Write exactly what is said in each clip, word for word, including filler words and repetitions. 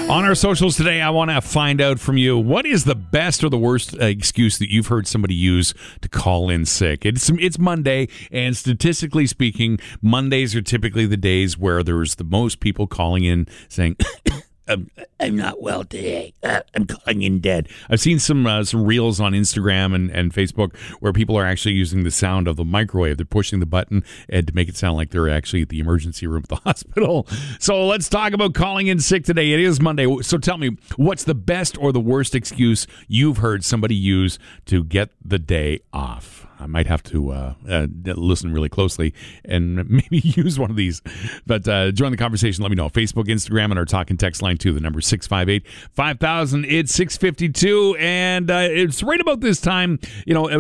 On our socials today, I want to find out from you, what is the best or the worst uh, excuse that you've heard somebody use to call in sick? It's it's Monday, and statistically speaking, Mondays are typically the days where there's the most people calling in saying, I'm, I'm not well today. Uh, I'm calling in dead. I've seen some uh, some reels on Instagram and, and Facebook where people are actually using the sound of the microwave. They're pushing the button and to make it sound like they're actually at the emergency room at the hospital. So let's talk about calling in sick today. It is Monday. So tell me, what's the best or the worst excuse you've heard somebody use to get the day off? I might have to uh, uh, listen really closely and maybe use one of these. But uh, join the conversation. Let me know. Facebook, Instagram, and our talk and text line too. The number six five eight, five thousand. It's six fifty-two. And uh, it's right about this time, you know,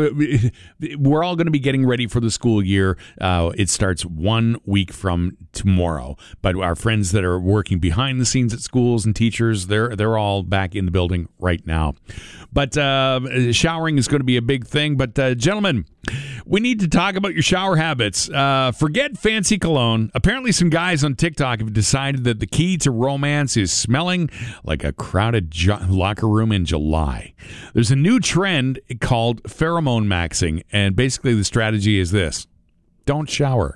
we're all going to be getting ready for the school year. Uh, it starts one week from tomorrow. But our friends that are working behind the scenes at schools and teachers, they're, they're all back in the building right now. But uh, showering is going to be a big thing. But uh, gentlemen, we need to talk about your shower habits. Uh, forget fancy cologne. Apparently some guys on TikTok have decided that the key to romance is smelling like a crowded jo- locker room in July. There's a new trend called pheromone maxing, and basically the strategy is this: don't shower.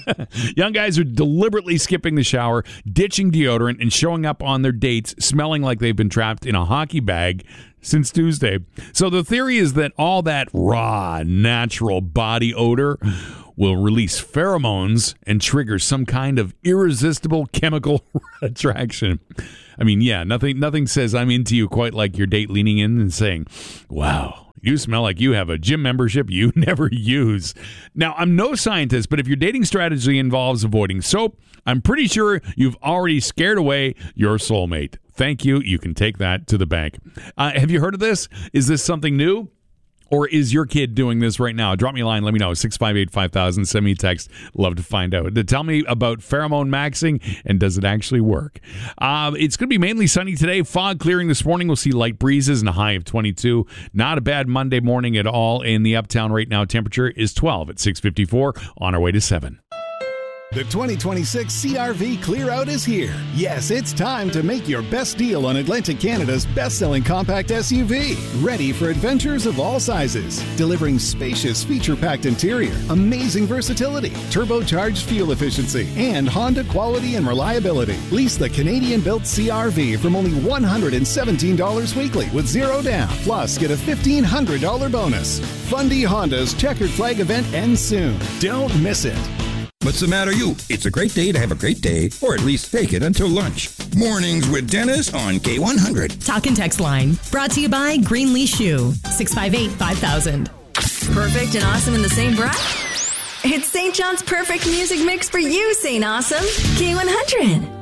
Young guys are deliberately skipping the shower, ditching deodorant, and showing up on their dates smelling like they've been trapped in a hockey bag since Tuesday. So the theory is that all that raw, natural body odor will release pheromones and trigger some kind of irresistible chemical attraction. I mean, yeah, nothing nothing says I'm into you quite like your date leaning in and saying, wow, you smell like you have a gym membership you never use. Now, I'm no scientist, but if your dating strategy involves avoiding soap, I'm pretty sure you've already scared away your soulmate. Thank you. You can take that to the bank. Uh, have you heard of this? Is this something new? Or is your kid doing this right now? Drop me a line. Let me know. six five eight, five thousand. Send me a text. Love to find out. To tell me about pheromone maxing and does it actually work? Uh, it's going to be mainly sunny today. Fog clearing this morning. We'll see light breezes and a high of twenty-two. Not a bad Monday morning at all. In the uptown right now, temperature is twelve at six fifty-four. On our way to seven. The twenty twenty-six C R V Clear Out is here. Yes, it's time to make your best deal on Atlantic Canada's best-selling compact S U V. Ready for adventures of all sizes. Delivering spacious, feature-packed interior, amazing versatility, turbocharged fuel efficiency, and Honda quality and reliability. Lease the Canadian-built C R V from only one hundred seventeen dollars weekly with zero down. Plus, get a fifteen hundred dollars bonus. Fundy Honda's Checkered Flag event ends soon. Don't miss it. What's the matter, you? It's a great day to have a great day, or at least fake it until lunch. Mornings with Dennis on K one hundred. Talk and text line. Brought to you by Greenlee Shoe. six five eight, five thousand. Perfect and awesome in the same breath? It's Saint John's perfect music mix for you, Saint Awesome. K one hundred.